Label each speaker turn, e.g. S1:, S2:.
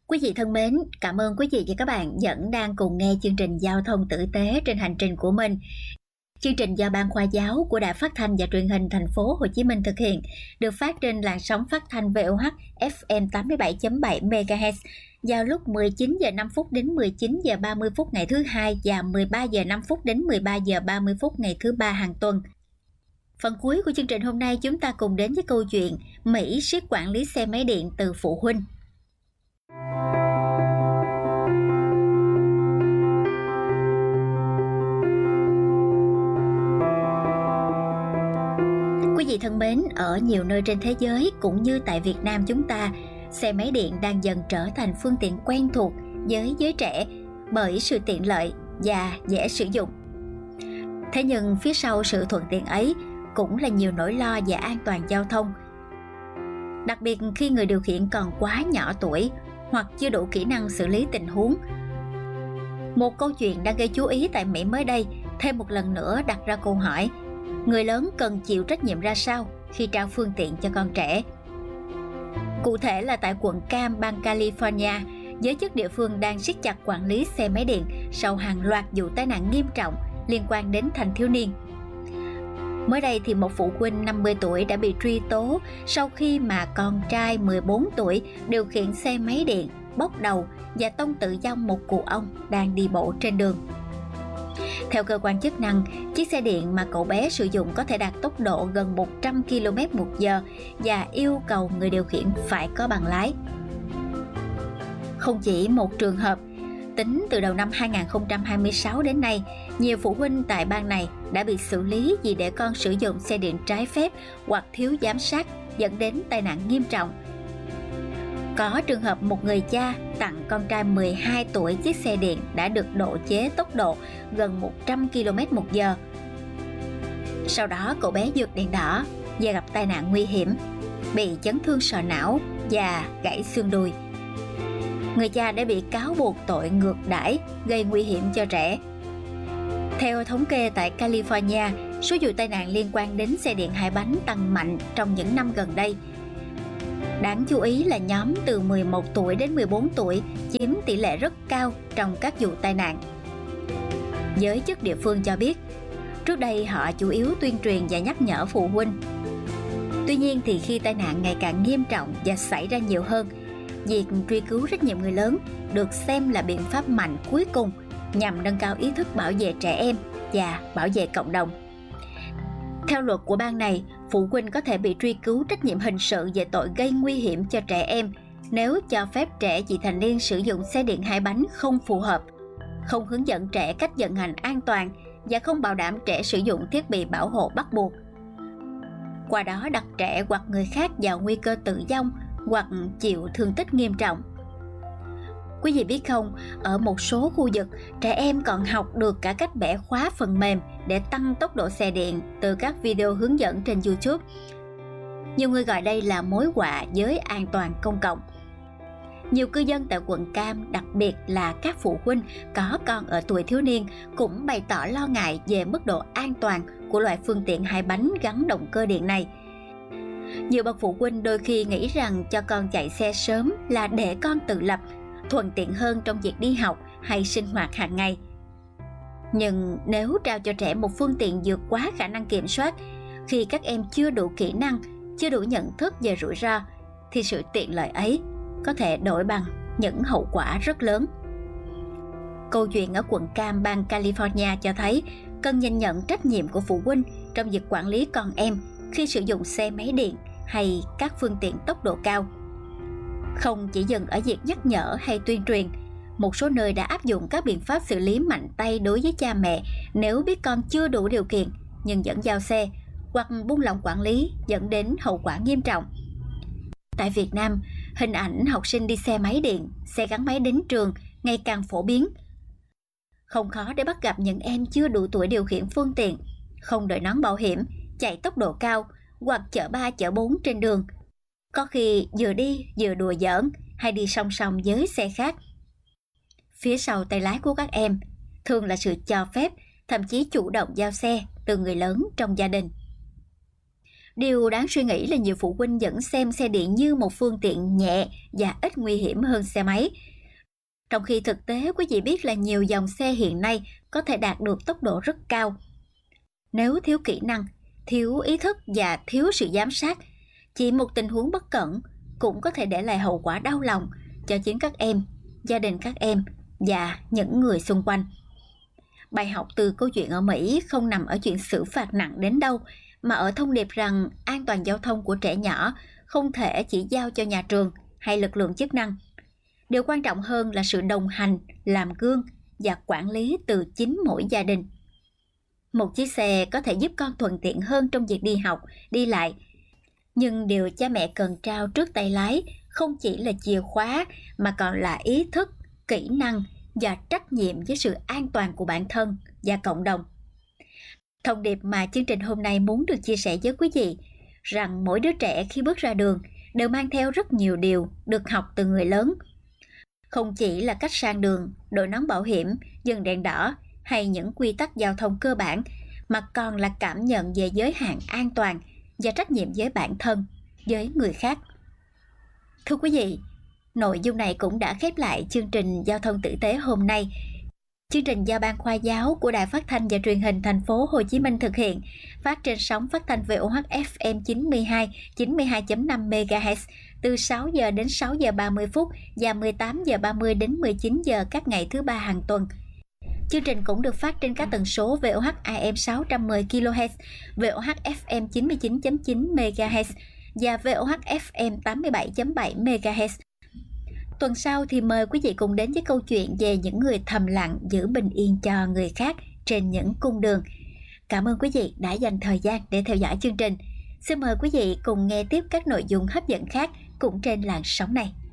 S1: Quý vị thân mến, cảm ơn quý vị và các bạn vẫn đang cùng nghe chương trình Giao thông tử tế trên hành trình của mình. Chương trình do Ban Khoa giáo của Đài Phát thanh và Truyền hình Thành phố Hồ Chí Minh thực hiện, được phát trên làn sóng phát thanh VOH FM 87.7 MHz vào lúc 19 giờ 5 phút đến 19 giờ 30 phút ngày thứ hai và 13 giờ 5 phút đến 13 giờ 30 phút ngày thứ ba hàng tuần. Phần cuối của chương trình hôm nay chúng ta cùng đến với câu chuyện Mỹ siết quản lý xe máy điện từ phụ huynh. Quý vị thân mến, ở nhiều nơi trên thế giới cũng như tại Việt Nam chúng ta, xe máy điện đang dần trở thành phương tiện quen thuộc với giới trẻ bởi sự tiện lợi và dễ sử dụng. Thế nhưng phía sau sự thuận tiện ấy cũng là nhiều nỗi lo về an toàn giao thông. Đặc biệt khi người điều khiển còn quá nhỏ tuổi hoặc chưa đủ kỹ năng xử lý tình huống. Một câu chuyện đang gây chú ý tại Mỹ mới đây thêm một lần nữa đặt ra câu hỏi: người lớn cần chịu trách nhiệm ra sao khi trao phương tiện cho con trẻ? Cụ thể là tại quận Cam, bang California, giới chức địa phương đang siết chặt quản lý xe máy điện sau hàng loạt vụ tai nạn nghiêm trọng liên quan đến thanh thiếu niên. Mới đây thì một phụ huynh 50 tuổi đã bị truy tố sau khi mà con trai 14 tuổi điều khiển xe máy điện bốc đầu và tông tử vong một cụ ông đang đi bộ trên đường. Theo cơ quan chức năng, chiếc xe điện mà cậu bé sử dụng có thể đạt tốc độ gần 100 km/h và yêu cầu người điều khiển phải có bằng lái. Không chỉ một trường hợp, tính từ đầu năm 2026 đến nay, nhiều phụ huynh tại bang này đã bị xử lý vì để con sử dụng xe điện trái phép hoặc thiếu giám sát dẫn đến tai nạn nghiêm trọng. Có trường hợp một người cha tặng con trai 12 tuổi chiếc xe điện đã được độ chế tốc độ gần 100 km/h. Sau đó cậu bé vượt đèn đỏ và gặp tai nạn nguy hiểm, bị chấn thương sọ não và gãy xương đùi. Người cha đã bị cáo buộc tội ngược đãi, gây nguy hiểm cho trẻ. Theo thống kê tại California, số vụ tai nạn liên quan đến xe điện hai bánh tăng mạnh trong những năm gần đây. Đáng chú ý là nhóm từ 11 tuổi đến 14 tuổi chiếm tỷ lệ rất cao trong các vụ tai nạn. Giới chức địa phương cho biết, trước đây họ chủ yếu tuyên truyền và nhắc nhở phụ huynh. Tuy nhiên thì khi tai nạn ngày càng nghiêm trọng và xảy ra nhiều hơn, việc truy cứu trách nhiệm người lớn được xem là biện pháp mạnh cuối cùng nhằm nâng cao ý thức bảo vệ trẻ em và bảo vệ cộng đồng. Theo luật của bang này, phụ huynh có thể bị truy cứu trách nhiệm hình sự về tội gây nguy hiểm cho trẻ em nếu cho phép trẻ vị thành niên sử dụng xe điện hai bánh không phù hợp, không hướng dẫn trẻ cách vận hành an toàn và không bảo đảm trẻ sử dụng thiết bị bảo hộ bắt buộc. Qua đó đặt trẻ hoặc người khác vào nguy cơ tử vong hoặc chịu thương tích nghiêm trọng. Quý vị biết không, ở một số khu vực, trẻ em còn học được cả cách bẻ khóa phần mềm để tăng tốc độ xe điện từ các video hướng dẫn trên YouTube. Nhiều người gọi đây là mối họa với an toàn công cộng. Nhiều cư dân tại quận Cam, đặc biệt là các phụ huynh có con ở tuổi thiếu niên, cũng bày tỏ lo ngại về mức độ an toàn của loại phương tiện hai bánh gắn động cơ điện này. Nhiều bậc phụ huynh đôi khi nghĩ rằng cho con chạy xe sớm là để con tự lập, thuận tiện hơn trong việc đi học hay sinh hoạt hàng ngày. Nhưng nếu trao cho trẻ một phương tiện vượt quá khả năng kiểm soát, khi các em chưa đủ kỹ năng, chưa đủ nhận thức về rủi ro, thì sự tiện lợi ấy có thể đổi bằng những hậu quả rất lớn. Câu chuyện ở quận Cam, bang California cho thấy cần nhìn nhận trách nhiệm của phụ huynh trong việc quản lý con em khi sử dụng xe máy điện hay các phương tiện tốc độ cao. Không chỉ dừng ở việc nhắc nhở hay tuyên truyền, một số nơi đã áp dụng các biện pháp xử lý mạnh tay đối với cha mẹ nếu biết con chưa đủ điều kiện nhưng vẫn giao xe, hoặc buông lỏng quản lý dẫn đến hậu quả nghiêm trọng. Tại Việt Nam, hình ảnh học sinh đi xe máy điện, xe gắn máy đến trường ngày càng phổ biến. Không khó để bắt gặp những em chưa đủ tuổi điều khiển phương tiện, không đội nón bảo hiểm, chạy tốc độ cao hoặc chở 3 chở 4 trên đường. Có khi vừa đi vừa đùa giỡn hay đi song song với xe khác. Phía sau tay lái của các em thường là sự cho phép, thậm chí chủ động giao xe từ người lớn trong gia đình. Điều đáng suy nghĩ là nhiều phụ huynh vẫn xem xe điện như một phương tiện nhẹ và ít nguy hiểm hơn xe máy. Trong khi thực tế quý vị biết là nhiều dòng xe hiện nay có thể đạt được tốc độ rất cao. Nếu thiếu kỹ năng, thiếu ý thức và thiếu sự giám sát, chỉ một tình huống bất cẩn cũng có thể để lại hậu quả đau lòng cho chính các em, gia đình các em và những người xung quanh. Bài học từ câu chuyện ở Mỹ không nằm ở chuyện xử phạt nặng đến đâu, mà ở thông điệp rằng an toàn giao thông của trẻ nhỏ không thể chỉ giao cho nhà trường hay lực lượng chức năng. Điều quan trọng hơn là sự đồng hành, làm gương và quản lý từ chính mỗi gia đình. Một chiếc xe có thể giúp con thuận tiện hơn trong việc đi học, đi lại. Nhưng điều cha mẹ cần trao trước tay lái không chỉ là chìa khóa mà còn là ý thức, kỹ năng và trách nhiệm với sự an toàn của bản thân và cộng đồng. Thông điệp mà chương trình hôm nay muốn được chia sẻ với quý vị rằng mỗi đứa trẻ khi bước ra đường đều mang theo rất nhiều điều được học từ người lớn. Không chỉ là cách sang đường, đội nón bảo hiểm, dừng đèn đỏ hay những quy tắc giao thông cơ bản, mà còn là cảm nhận về giới hạn an toàn và trách nhiệm với bản thân, với người khác. Thưa quý vị, nội dung này cũng đã khép lại chương trình Giao thông tử tế hôm nay. Chương trình do Ban Khoa giáo của Đài Phát thanh và Truyền hình Thành phố Hồ Chí Minh thực hiện, phát trên sóng phát thanh VOH FM 92.5 MHz từ 6 giờ đến 6 giờ 30 phút và 18 giờ 30 đến 19 giờ các ngày thứ ba hàng tuần. Chương trình cũng được phát trên các tần số VOH AM 610 kHz, VOH FM 99.9 MHz và VOH FM 87.7 MHz. Tuần sau thì mời quý vị cùng đến với câu chuyện về những người thầm lặng giữ bình yên cho người khác trên những cung đường. Cảm ơn quý vị đã dành thời gian để theo dõi chương trình. Xin mời quý vị cùng nghe tiếp các nội dung hấp dẫn khác cũng trên làn sóng này.